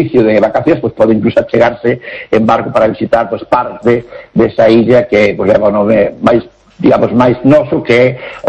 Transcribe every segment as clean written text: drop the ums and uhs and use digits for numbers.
beneficio de vacacións, pois pode incluso achegarse en barco para visitar pois parte desa illa que pois leva o nome máis, digamos, máis noso que a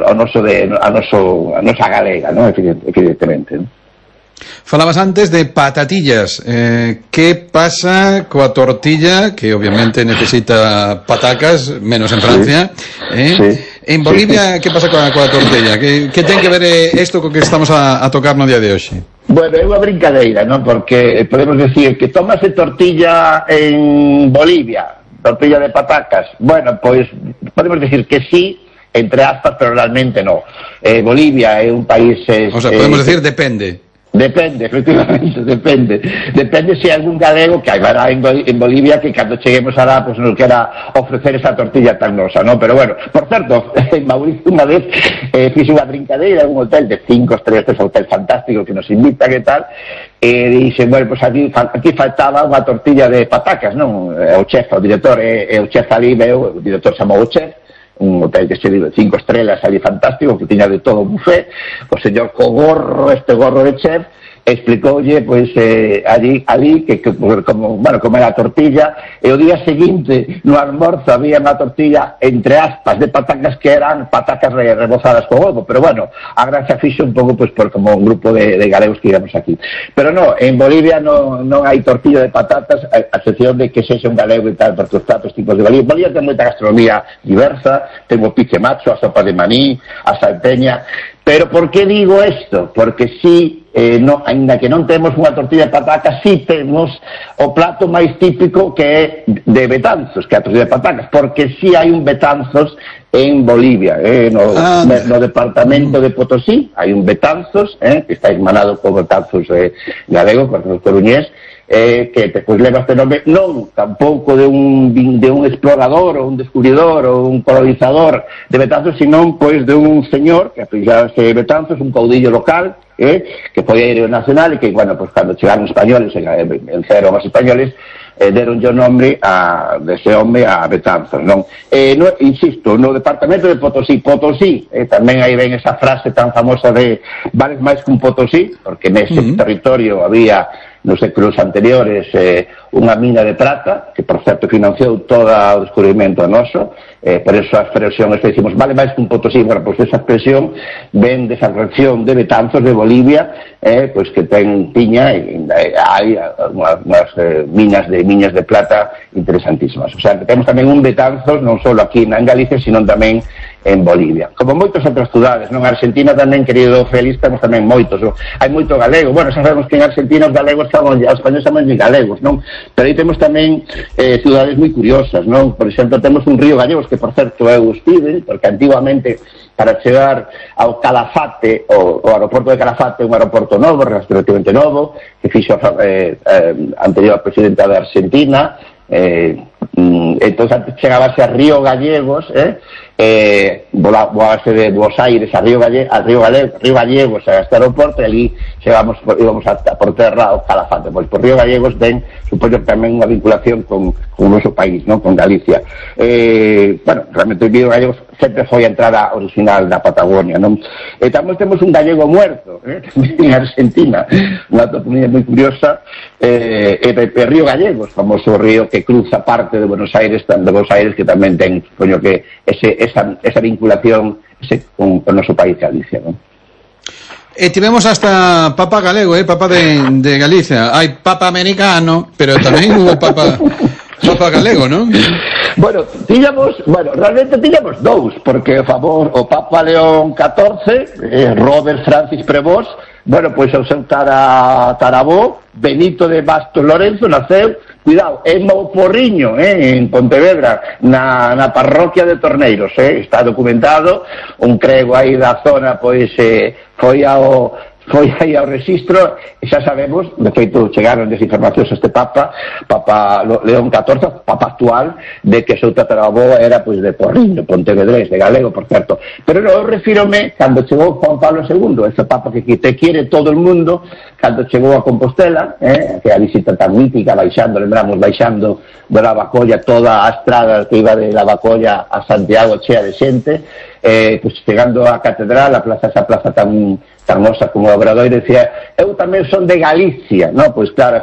nosa galega, non? Evidentemente, non? Falabas antes de patatillas. Que pasa coa tortilla, que obviamente necesita patacas, menos en Francia, Sí. En Bolivia, que pasa coa tortilla? Que ten que ver isto co que estamos a tocar no día de hoxe? Bueno, é unha brincadeira, non? Porque podemos decir que tomase tortilla en Bolivia, tortilla de patacas. Bueno, pois podemos decir que sí, entre aspas, pero realmente no. Bolivia é un país... O sea, podemos decir depende. Depende, efectivamente, depende. Depende se hai algún galego que habrá en Bolivia que cando cheguemos alá pues, nos quera ofrecer esa tortilla tan nosa, ¿no? Pero bueno, por certo, en Mauricio unha vez fixe unha brincadeira en un hotel de 5 estrellas, un hotel fantástico que nos invitan e tal, e dixen, bueno, pues aquí faltaba unha tortilla de patacas, non? O chef, o director, o chef ali, o director chamou o chef, un hotel que se vive 5 estrellas ali fantástico, que tiña de todo buffet, o señor co gorro, este gorro de chef, explicoulle, pois, ali que como era a tortilla, e o día seguinte, no almorzo, había unha tortilla, entre aspas, de patacas que eran patacas rebozadas co ovo, pero bueno, a gracia fixo un pouco, pois, por como un grupo de galegos que íbamos aquí. Pero no, en Bolivia non hai tortilla de patatas, a excepción de que sexa un galego e tal, porque os platos tipos de Bolivia. Bolivia ten moita gastronomía diversa, ten o pique macho, a sopa de maní, a salteña. Pero por que digo isto? Porque si, ainda que non temos unha tortilla de patacas, si temos o plato máis típico que é de Betanzos, que é a tortilla de patacas, porque si hai un Betanzos en Bolivia, no departamento de Potosí, hai un Betanzos, que está hermanado con Betanzos galego, con o coruñés, que pues, leva este nome non tampouco de un explorador ou un descubridor ou un colonizador de Betanzos, sino pois de un señor que apellidase Betanzos, un caudillo local que podía ir ao nacional e que, bueno, pues cando chegaron os españoles venceron os españoles, deron o nome dese home a Betanzos, non? Insisto, no departamento de Potosí, tamén aí ven esa frase tan famosa de vales máis que un Potosí, porque nese territorio había nos séculos anteriores unha mina de plata, que por certo financiou todo o descubrimento noso, por eso a expresión que decimos vale máis que un Potosí. Bueno, pois esa expresión ven desa región de Betanzos de Bolivia, pois que tiña hai unhas minas de plata interesantísimas. O sea, que temos tamén un Betanzos non só aquí en Galicia, sino tamén en Bolivia. Como moitas outras cidades, non? En Argentina tamén, querido Félix, temos tamén moitos. Hai moito galego. Bueno, sabemos que en Argentina os galegos os españoles chamamos galegos, non? Pero aí temos tamén cidades moi curiosas, non? Por exemplo, temos un río Gallegos, que por certo é o Steve, porque antiguamente para chegar ao Calafate, o aeroporto de Calafate é un aeroporto novo, relativamente novo, que fixo anterior presidenta de Argentina, entón antes chegábase a Río Gallegos, volábase de Buenos Aires a Río Gallegos a este aeroporto, e ali íbamos por terra ao Calafate. Pois por Río Gallegos supoño tamén unha vinculación con o noso país, non? Con Galicia. Bueno, realmente o Río Gallegos sempre foi a entrada original da Patagonia, non? E tamén temos un gallego muerto, en Argentina, unha toponimia moi curiosa, de Río Gallegos, famoso río que cruza parte de Buenos Aires, que tamén ten, supoño que esa vinculación con o noso país Galicia, non? E tivemos hasta Papa galego, Papa de Galicia. Hai Papa americano, pero tamén hubo Papa galego, non? Bueno, realmente tiñamos dous, porque o Papa León XIV, Robert Francis Prevost, bueno, pois o seu tarabó, Benito de Bastos Lorenzo, naceu, cuidado, en Mouporriño, en Pontevedra, na parroquia de Torneiros, está documentado, un crego aí da zona, pois, foi aí ao registro, e xa sabemos, de feito chegaron desinformacións a este Papa León XIV, Papa actual, de que o seu tataravó era pois de Porriño, pontevedrés, de galego, por certo. Pero non, eu refírome cando chegou Juan Pablo II, ese Papa que te quiere todo el mundo, cando chegou a Compostela, que a visita tan mítica, baixando de la Bacolla, toda a estrada que iba de la Bacolla a Santiago chea de xente, pois chegando á catedral, esa plaza tan hermosa como o Obradoiro, decía, eu tamén son de Galicia, non? Pois claro,